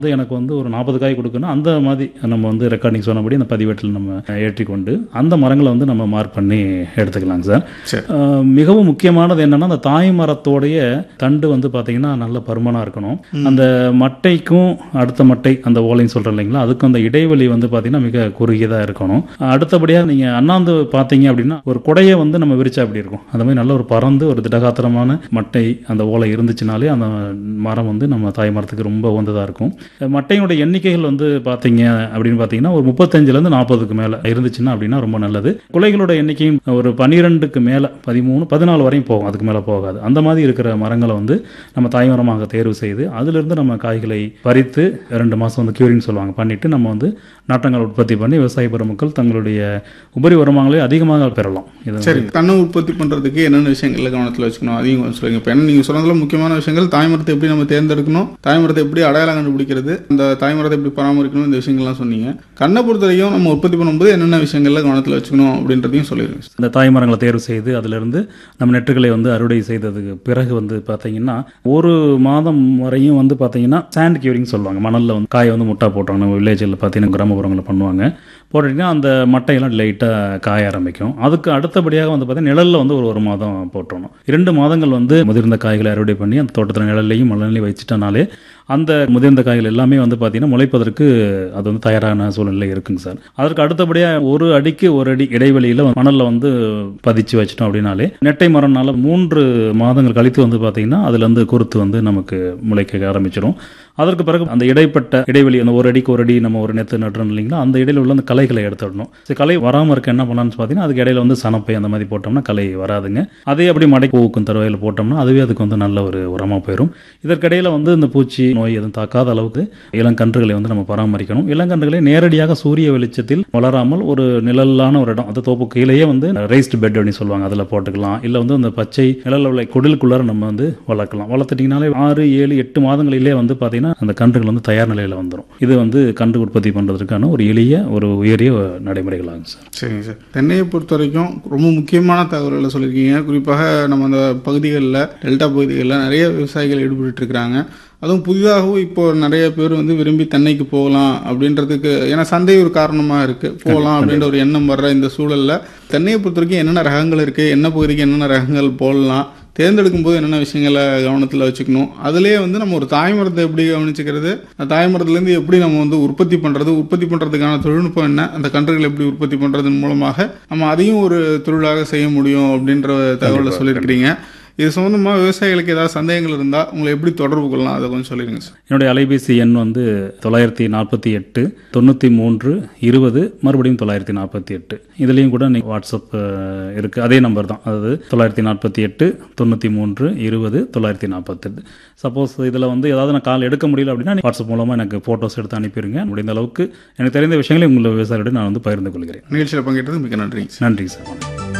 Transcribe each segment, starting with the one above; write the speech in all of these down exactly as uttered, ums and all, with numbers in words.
அது எனக்கு வந்து ஒரு நாற்பது காய் கொடுக்கணும். அந்த மாதிரி நம்ம வந்து ரெக்கார்டிங் சொன்னபடி அந்த பதிவேட்டில் நம்ம ஏற்றிக்கொண்டு அந்த மரங்களை வந்து நம்ம மார்க் பண்ணி எடுத்துக்கலாங்க சார். அஹ் மிகவும் முக்கியமானது என்னன்னா, அந்த தாய் மரத்தோடைய தண்டு வந்து பார்த்தீங்கன்னா நல்ல பருமனாக இருக்கணும். அந்த மட்டைக்கும் அடுத்த மட்டை அந்த ஓலைன்னு சொல்கிறோம் இல்லைங்களா, அதுக்கும் அந்த இடைவெளி வந்து பார்த்தீங்கன்னா மிக குறுகியதாக இருக்கணும். அடுத்தபடியாக நீங்கள் அண்ணாந்து பார்த்தீங்க அப்படின்னா ஒரு குடையை வந்து நம்ம விரிச்சா அப்படி இருக்கும். அந்த மாதிரி நல்ல ஒரு பறந்து ஒரு திடகாத்திரமான மட்டை அந்த ஓலை இருந்துச்சுனாலே அந்த மரம் வந்து நம்ம தாய் மரத்துக்கு ரொம்ப உகந்ததாக இருக்கும். மட்டையோட எண்ணிக்கைகள் வந்து பார்த்தீங்க அப்படின்னு பார்த்தீங்கன்னா ஒரு முப்பத்தஞ்சுலேருந்து நாற்பதுக்கு மேலே இருந்துச்சுன்னா அப்படின்னா ரொம்ப நல்லது. குலைகளோட எண்ணிக்கையும் ஒரு பன்னிரெண்டுக்கு மேலே பதிமூணு பதினாலு வரையும் போகும், அதுக்கு மேலே போகாது. அந்த மாதிரி இருக்கிற மரங்களை வந்து நம்ம தாய் மரமாக தேர்வு செய்து அதிலிருந்து நம்ம காய்களை பறித்து ரெண்டு மாதம் வந்து கியூரிங் சொல்லுவாங்க பண்ணிட்டு நம்ம வந்து நாற்றங்கள் உற்பத்தி பண்ணி விவசாய பெருமக்கள் தங்களுடைய உபரி வருமானங்களை அதிகமாக பெறலாம். சரி, தன்னை உற்பத்தி பண்ணுறதுக்கு என்னென்ன விஷயங்கள் கவனத்தில் வச்சுக்கணும் அதையும் கொஞ்சம் சொல்லுங்க. இப்போ என்ன நீங்கள் சொன்னதுல முக்கியமான விஷயங்கள் தாய்மரத்தை எப்படி நம்ம தேர்ந்தெடுக்கணும், தாய்மரத்தை எப்படி அடையாளம் கண்டுபிடிக்கிறது, அந்த தாய்மரத்தை எப்படி பராமரிக்கணும், இந்த விஷயங்கள்லாம் சொன்னீங்க. கண்ணை பொறுத்த வரைக்கும் நம்ம உற்பத்தி பண்ணும்போது என்னென்ன விஷயங்கள்ல கவனத்தில் வச்சுக்கணும் அப்படின்றதையும் சொல்லிடுங்க. இந்த தாய் மரங்களை தேர்வு செய்து அதிலிருந்து நம்ம நெட்டுகளை வந்து அறுவடை செய்ததுக்கு பிறகு வந்து பார்த்தீங்கன்னா ஒரு மாதம் வரையும் வந்து பார்த்தீங்கன்னா சாண்ட் கியூரிங் சொல்லுவாங்க. மணலில் வந்து காயை வந்து முட்டா போட்டுவாங்க. நம்ம வில்லேஜில் பார்த்தீங்கன்னா கிராமப்புறங்களில் பண்ணுவாங்க. போட்டிங்கன்னா அந்த மட்டையெல்லாம் லைட்டாக காய ஆரம்பிக்கும். அதுக்கு அடுத்தபடியாக வந்து பார்த்தீங்கன்னா நிழலில் வந்து ஒரு ஒரு மாதம் போட்டுறணும். இரண்டு மாதங்கள் வந்து முதிர்ந்த காய்களை அறுவடை பண்ணி அந்த தோட்டத்தில் நிழலையும் மழையிலையும் வச்சுட்டனாலே அந்த முதிர்ந்த காய்கள் எல்லாமே வந்து பார்த்தீங்கன்னா முளைப்பதற்கு அது வந்து தயாரான சூழ்நிலை இருக்குங்க சார். அதற்கு அடுத்தபடியாக ஒரு அடிக்கு ஒரு அடி இடைவெளியில் மணலில் வந்து பதிச்சு வச்சிட்டோம் அப்படின்னாலே நெட்டை மரம்னால மூன்று மாதங்கள் கழித்து வந்து பார்த்தீங்கன்னா அதுல இருந்து குருத்து வந்து நமக்கு முளைக்க ஆரம்பிச்சிடும். அதற்கு பிறகு அந்த இடைப்பட்ட இடைவெளி அந்த ஒரு அடிக்கு ஒரு அடி நம்ம ஒரு நெத்து நட்டுறோம் இல்லைங்களா, அந்த இடையில உள்ள அந்த களைகளை எடுத்துடணும். சரி, களை வராமல் இருக்க என்ன பண்ணலாம்னு பார்த்தீங்கன்னா அதுக்கு இடையில வந்து சனப்பை அந்த மாதிரி போட்டோம்னா களை வராதுங்க. அதே அப்படி மடை பூக்கும் தருவாயில் போட்டோம்னா அதுவே அதுக்கு வந்து நல்ல ஒரு உரமாக போயிடும். இதற்கிடையில வந்து இந்த பூச்சி நோய் எதுவும் தாக்காத அளவுக்கு இளங்கன்றுகளை வந்து நம்ம பராமரிக்கணும். இளங்கன்றுகளை நேரடியாக சூரிய வெளிச்சத்தில் வளராமல் ஒரு நிழலான ஒரு இடம், அது தோப்பு கீழேயே வந்து ரைஸ்டு பெட் அப்படின்னு சொல்லுவாங்க, அதில் போட்டுக்கலாம். இல்லை வந்து அந்த பச்சை நிழல் உள்ள குடிலுக்குள்ளார நம்ம வந்து வளர்க்கலாம். வளர்த்துட்டிங்கனாலே ஆறு ஏழு எட்டு மாதங்களிலே வந்து பார்த்தீங்கன்னா அந்த கன்றுகள் வந்து தயார் நிலையில் வந்துடும். இது வந்து கன்று உற்பத்தி பண்ணுறதுக்கான ஒரு எளிய ஒரு உயரிய நடைமுறைகளாகும் சார். சரிங்க சார். தென்னையை பொறுத்த வரைக்கும் ரொம்ப முக்கியமான தகவல்களை சொல்லியிருக்கீங்க. குறிப்பாக நம்ம அந்த பகுதிகளில் டெல்டா பகுதிகளில் நிறைய விவசாயிகள் ஈடுபட்டு இருக்கிறாங்க. அதுவும் புதிதாகவும் இப்போ நிறைய பேர் வந்து விரும்பி தென்னைக்கு போகலாம் அப்படின்றதுக்கு, ஏன்னா சந்தை ஒரு காரணமாக இருக்குது, போகலாம் அப்படின்ற ஒரு எண்ணம் வர்ற இந்த சூழலில் தென்னையை பொறுத்த வரைக்கும் என்னென்ன ரகங்கள் இருக்குது, என்ன பகுதிக்கு என்னென்ன ரகங்கள் போடலாம், தேர்ந்தெடுக்கும் போது என்னென்ன விஷயங்களை கவனத்தில் வச்சுக்கணும், அதுலேயே வந்து நம்ம ஒரு தாய்மரத்தை எப்படி கவனிச்சுக்கிறது, அந்த தாய்மரத்துலேருந்து எப்படி நம்ம வந்து உற்பத்தி பண்ணுறது, உற்பத்தி பண்ணுறதுக்கான தொழில்நுட்பம் என்ன, அந்த கன்றுகள் எப்படி உற்பத்தி பண்ணுறதன் மூலமாக நம்ம அதையும் ஒரு தொழிலாக செய்ய முடியும் அப்படின்ற தகவலை சொல்லியிருக்கிறீங்க. இது சம்பந்தமாக விவசாயிகளுக்கு ஏதாவது சந்தேகங்கள் இருந்தால் உங்களை எப்படி தொடர்பு கொள்ளலாம், அதை கொஞ்சம் சொல்லிடுங்க சார். என்னுடைய அலைபேசி எண் வந்து தொள்ளாயிரத்தி நாற்பத்தி எட்டு தொண்ணூற்றி மூன்று இருபது மறுபடியும் தொள்ளாயிரத்தி நாற்பத்தி எட்டு இதுலேயும் கூட நீங்கள் வாட்ஸ்அப் இருக்குது, அதே நம்பர் தான். அதாவது தொள்ளாயிரத்தி நாற்பத்தி எட்டு தொண்ணூற்றி மூன்று இருபது தொள்ளாயிரத்தி நாற்பத்தெட்டு. சப்போஸ் இதில் வந்து ஏதாவது நான் கால் எடுக்க முடியல அப்படின்னா வாட்ஸ்அப் மூலமாக எனக்கு ஃபோட்டோஸ் எடுத்து அனுப்பிடுங்க. முடிந்த அளவுக்கு எனக்கு தெரிந்த விஷயங்களை உங்களை விவசாயியோட நான் வந்து பகிர்ந்து கொள்கிறேன். நிகழ்ச்சியில் பங்கேற்றது மிக நன்றி. நன்றி சார்.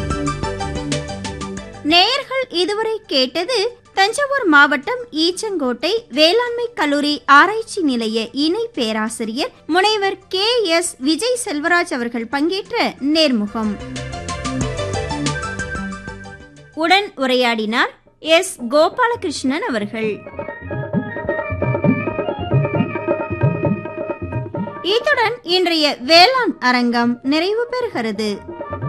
நேயர்கள் இதுவரை கேட்டது தஞ்சாவூர் மாவட்டம் ஈச்சங்கோட்டை வேளாண்மை கல்லூரி ஆராய்ச்சி நிலைய இணை பேராசிரியர் முனைவர் கே எஸ் விஜய் செல்வராஜ் அவர்கள் பங்கேற்ற நேர்முகம். உடன் உரையாடினார் எஸ் கோபாலகிருஷ்ணன் அவர்கள். இத்துடன் இன்றைய வேளாண் அரங்கம் நிறைவு பெறுகிறது.